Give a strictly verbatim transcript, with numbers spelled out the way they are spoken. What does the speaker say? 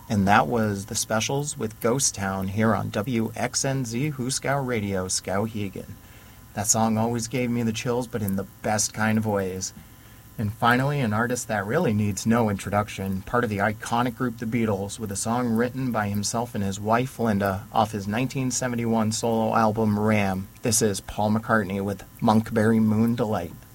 And that was The Specials with Ghost Town here on W X N Z Hooskow Radio, Skowhegan. That song always gave me the chills, but in the best kind of ways. And finally, an artist that really needs no introduction, part of the iconic group The Beatles, with a song written by himself and his wife Linda off his nineteen seventy-one solo album Ram. This is Paul McCartney with Monkberry Moon Delight.